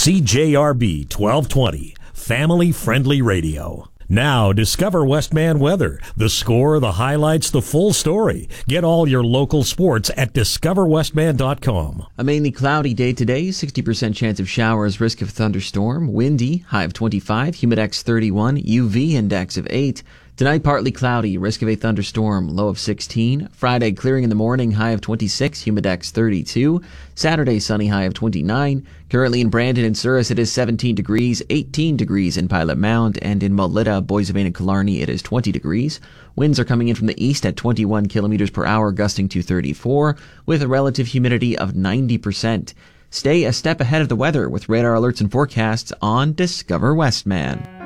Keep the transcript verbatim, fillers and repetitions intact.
C J R B twelve twenty, family-friendly radio. Now, discover Westman weather. The score, the highlights, the full story. Get all your local sports at discover westman dot com. A mainly cloudy day today, sixty percent chance of showers, risk of thunderstorm, windy, high of twenty-five, humidex thirty-one, U V index of eight. Tonight, partly cloudy, risk of a thunderstorm, low of sixteen. Friday, clearing in the morning, high of twenty-six, humidex thirty-two. Saturday, sunny, high of twenty-nine. Currently in Brandon and Souris, it is seventeen degrees, eighteen degrees in Pilot Mound, and in Melita, Boissevain, and Killarney, it is twenty degrees. Winds are coming in from the east at twenty-one kilometers per hour, gusting to thirty-four, with a relative humidity of ninety percent. Stay a step ahead of the weather with radar alerts and forecasts on Discover Westman.